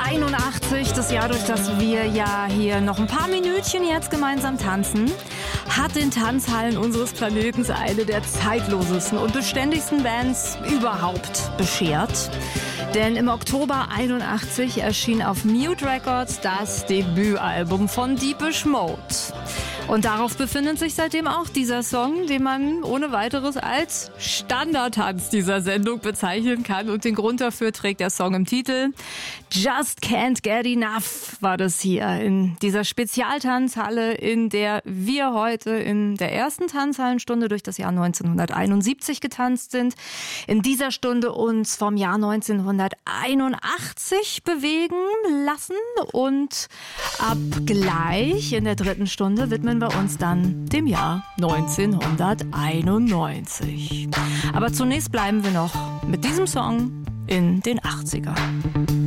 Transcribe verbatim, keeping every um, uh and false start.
neunzehnhunderteinundachtzig, das Jahr, durch das wir ja hier noch ein paar Minütchen jetzt gemeinsam tanzen, hat den Tanzhallen unseres Planeten eine der zeitlosesten und beständigsten Bands überhaupt beschert. Denn im Oktober einundachtzig erschien auf Mute Records das Debütalbum von Depeche Mode. Und darauf befindet sich seitdem auch dieser Song, den man ohne weiteres als Standardtanz dieser Sendung bezeichnen kann. Und den Grund dafür trägt der Song im Titel. Just Can't Get Enough war das hier in dieser Spezialtanzhalle, in der wir heute in der ersten Tanzhallenstunde durch das Jahr neunzehnhunderteinundsiebzig getanzt sind. In dieser Stunde uns vom Jahr neunzehnhunderteinundachtzig bewegen lassen. Und ab gleich in der dritten Stunde widmen wir uns dann dem Jahr neunzehnhunderteinundneunzig. Aber zunächst bleiben wir noch mit diesem Song in den achtzigern.